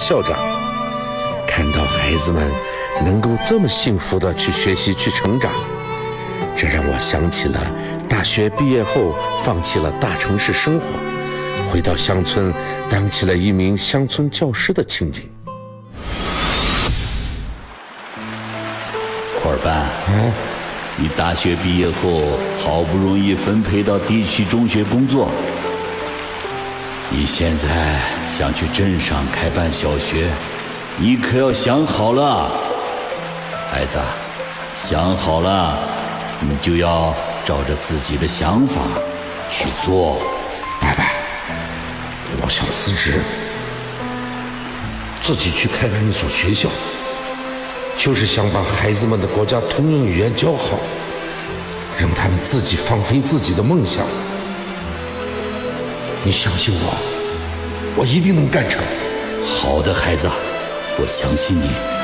校长。看到孩子们能够这么幸福地去学习、去成长，这让我想起了大学毕业后放弃了大城市生活，回到乡村当起了一名乡村教师的情景。 块儿班，你大学毕业后好不容易分配到地区中学工作，你现在想去镇上开办小学，你可要想好了，孩子，想好了，你就要照着自己的想法去做。 爸爸，我想辞职，自己去开办一所学校，就是想把孩子们的国家通用语言教好，让他们自己放飞自己的梦想。你相信我，我一定能干成。 好的，孩子，我相信你。